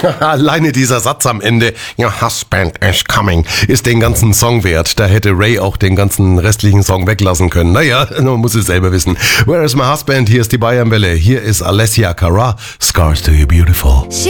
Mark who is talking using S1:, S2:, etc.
S1: Alleine dieser Satz am Ende, Your husband is coming, ist den ganzen Song wert. Da hätte Ray auch den ganzen restlichen Song weglassen können. Naja, man muss es selber wissen. Where is my husband? Hier ist die Bayernwelle. Hier ist Alessia Cara. Scars to you beautiful.